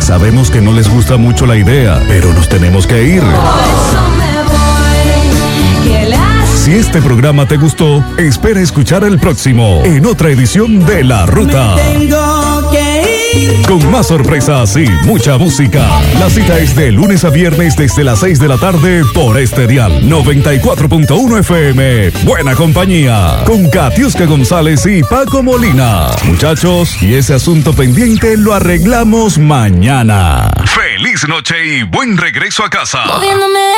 Sabemos que no les gusta mucho la idea, pero nos tenemos que ir. Si este programa te gustó, espera escuchar el próximo en otra edición de La Ruta. Con más sorpresas y mucha música. La cita es de lunes a viernes desde las 6 de la tarde por este dial 94.1 FM. Buena compañía. Con Katiuska González y Paco Molina. Muchachos, y ese asunto pendiente lo arreglamos mañana. Feliz noche y buen regreso a casa.